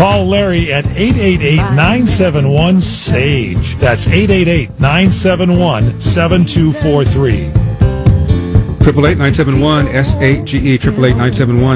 Call Larry at 888-971-SAGE. That's 888-971-7243. 888-971-SAGE, 888-971